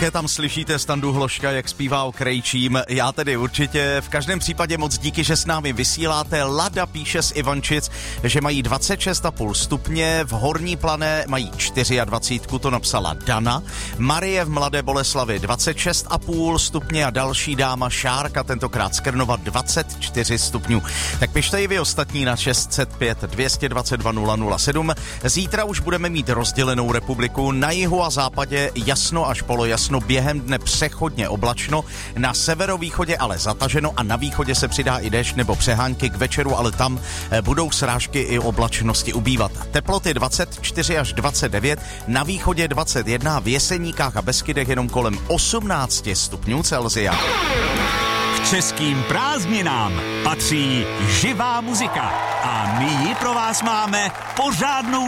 Také tam slyšíte Standu Hloška, jak zpívá o Krejčím. Já tedy určitě. V každém případě moc díky, že s námi vysíláte. Lada píše z Ivančic, že mají 26,5 stupně, v Horní Plané mají 24, to napsala Dana. Marie v Mladé Boleslavi 26,5 stupně a další dáma Šárka, tentokrát z Krnova 24 stupňů. Tak pište i vy ostatní na 605 222 007. Zítra už budeme mít rozdělenou republiku. Na jihu a západě jasno až polojasno, během dne přechodně oblačno, na severovýchodě ale zataženo a na východě se přidá i déšť nebo přehánky k večeru, ale tam budou srážky i oblačnosti ubývat. Teploty 24 až 29, na východě 21, v Jeseníkách a Beskydech jenom kolem 18 stupňů Celsia. K českým prázdninám patří živá muzika a my ji pro vás máme pořádnou